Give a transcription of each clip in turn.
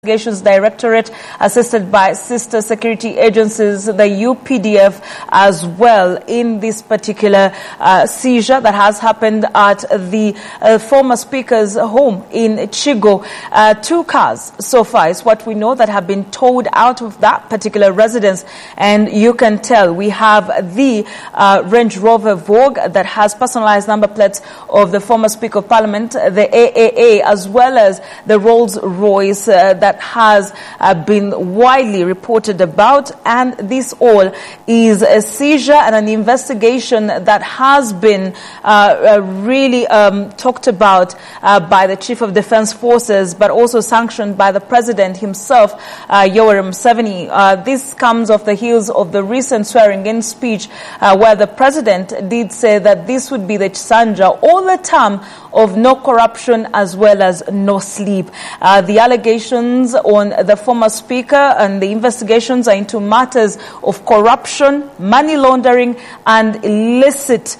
Investigations Directorate, assisted by sister security agencies, the UPDF, as well, in this particular seizure that has happened at the former Speaker's home in Chigo. 2 cars, so far, is what we know, that have been towed out of that particular residence. And you can tell we have the Range Rover Vogue that has personalized number plates of the former Speaker of Parliament, the AAA, as well as the Rolls Royce that has been widely reported about. And this all is a seizure and an investigation that has been really talked about by the Chief of Defence Forces, but also sanctioned by the President himself, Yoweri Museveni. This comes off the heels of the recent swearing-in speech where the President did say that this would be the Chisanja, all the term of no corruption as well as no sleep. The allegations on the former Speaker and the investigations are into matters of corruption, money laundering, and illicit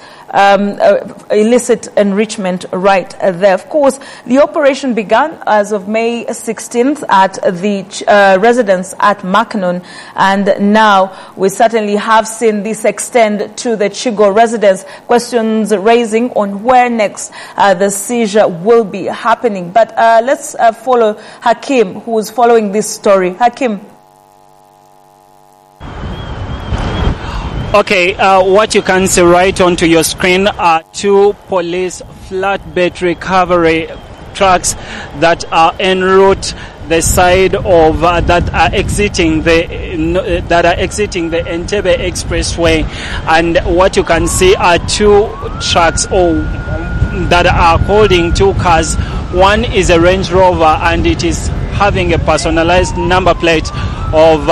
enrichment right there. Of course, the operation began as of May 16th at the residence at Mackinnon, and now we certainly have seen this extend to the Chigo residence, questions raising on where next the seizure will be happening. But let's follow Hakim, who is following this story. Hakim. Okay, what you can see right onto your screen are 2 police flatbed recovery trucks that are en route the side of that are exiting the Entebbe Expressway, and what you can see are 2 trucks that are holding 2 cars. One is a Range Rover, and it is having a personalized number plate of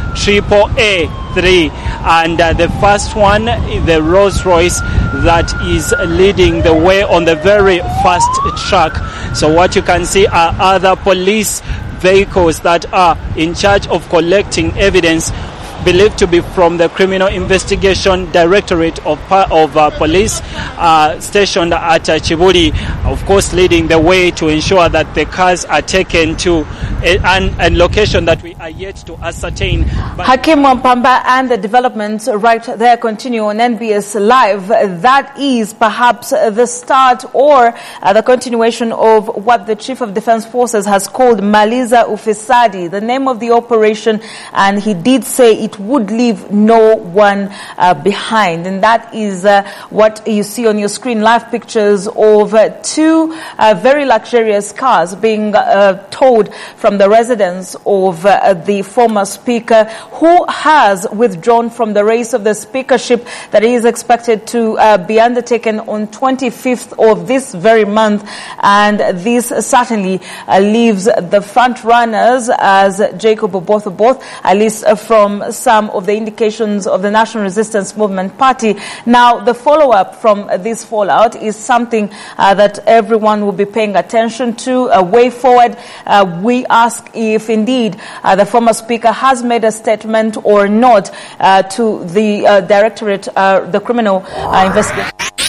AAA3, and the first one is the Rolls Royce that is leading the way on the very fast track. So what you can see are other police vehicles that are in charge of collecting evidence believed to be from the Criminal Investigation Directorate of Police stationed at Chibuli, of course leading the way to ensure that the cars are taken to a location that we are yet to ascertain. Hakim Wampamba, and the developments right there continue on NBS Live. That is perhaps the start or the continuation of what the Chief of Defence Forces has called Maliza Ufisadi, the name of the operation, and he did say it would leave no one behind. And that is what you see on your screen, live pictures of 2 very luxurious cars being towed from the residence of the former Speaker, who has withdrawn from the race of the speakership that is expected to be undertaken on 25th of this very month. And this certainly leaves the front runners as Jacob Oboth, at least from some of the indications of the National Resistance Movement Party. Now, the follow-up from this fallout is something that everyone will be paying attention to. Way forward, we ask if indeed the former Speaker has made a statement or not to the Directorate, the Criminal Investigation.